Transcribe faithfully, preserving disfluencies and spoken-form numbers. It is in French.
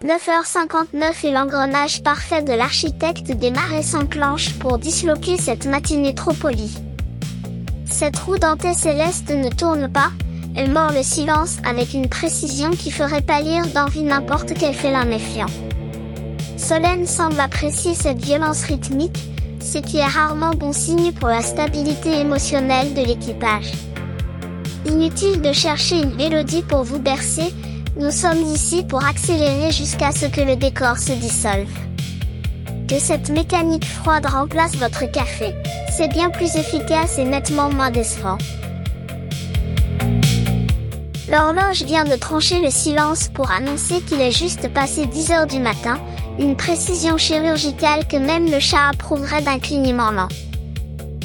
neuf heures cinquante-neuf et l'engrenage parfait de l'architecte des marais s'enclenche pour disloquer cette matinée trop polie. Cette roue dentée céleste ne tourne pas, elle mord le silence avec une précision qui ferait pâlir d'envie n'importe quel félin méfiant. Solène semble apprécier cette violence rythmique, ce qui est rarement bon signe pour la stabilité émotionnelle de l'équipage. Inutile de chercher une mélodie pour vous bercer, nous sommes ici pour accélérer jusqu'à ce que le décor se dissolve. Que cette mécanique froide remplace votre café, c'est bien plus efficace et nettement moins décevant. L'horloge vient de trancher le silence pour annoncer qu'il est juste passé dix heures du matin, une précision chirurgicale que même le chat approuverait d'un clignement lent.